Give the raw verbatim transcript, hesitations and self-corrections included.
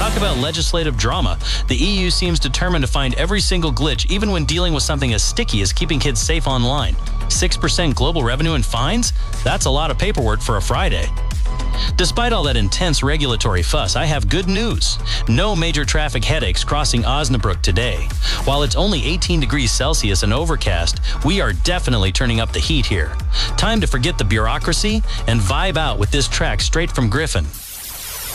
Talk about legislative drama. The E U seems determined to find every single glitch, even when dealing with something as sticky as keeping kids safe online. six percent global revenue in fines? That's a lot of paperwork for a Friday. Despite all that intense regulatory fuss, I have good news. No major traffic headaches crossing Osnabrück today. While it's only eighteen degrees Celsius and overcast, we are definitely turning up the heat here. Time to forget the bureaucracy and vibe out with this track straight from Griffin.